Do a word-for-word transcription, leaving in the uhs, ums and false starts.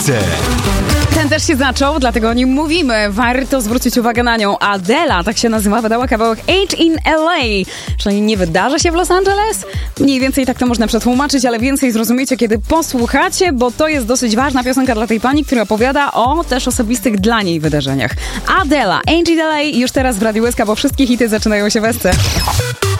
Ten też się zaczął, dlatego o nim mówimy. Warto zwrócić uwagę na nią. Adela, tak się nazywa, wydała kawałek Age in L A. Czyli nie wydarza się w Los Angeles? Mniej więcej tak to można przetłumaczyć, ale więcej zrozumiecie, kiedy posłuchacie, bo to jest dosyć ważna piosenka dla tej pani, która opowiada o też osobistych dla niej wydarzeniach. Adela, Age in L A już teraz w Radiu Łyska, bo wszystkie hity zaczynają się w Esce.